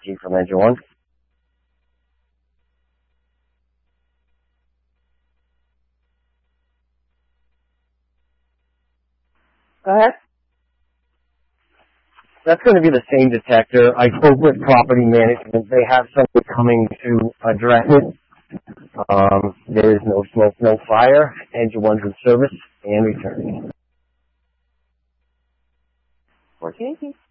Keith from Engine One. Go ahead. That's going to be the same detector. I spoke with property management. They have someone coming to address it. There is no smoke, no fire. Engine One's in service and returning. Working.